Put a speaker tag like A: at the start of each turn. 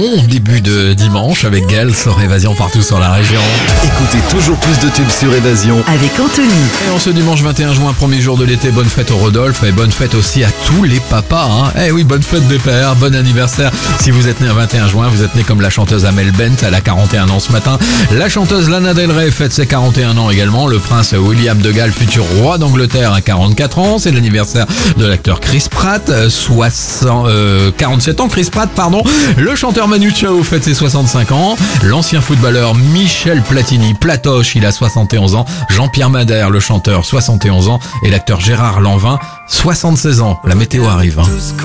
A: bon début de dimanche avec Gaël sur Évasion partout sur la région.
B: Écoutez toujours plus de tubes sur Évasion.
C: Avec Anthony.
A: Et en ce dimanche 21 juin, premier jour de l'été, bonne fête au Rodolphe et bonne fête aussi à tous les papas. Eh oui, bonne fête des pères, bon anniversaire. Si vous êtes né un 21 juin, vous êtes né comme la chanteuse Amel Bent, elle a 41 ans ce matin. La chanteuse Lana Del Rey fête ses 41 ans également. Le prince William de Galles, futur roi d'Angleterre, a 44 ans. C'est l'anniversaire de l'acteur Chris Pratt, 47 ans Chris Pratt, pardon. Le chanteur Manu Chao fête ses 65 ans. L'ancien footballeur Michel Platini, Platoche, il a 71 ans. Jean-Pierre Madère, le chanteur, 71 ans. Et l'acteur Gérard Lanvin, 76 ans. La météo arrive.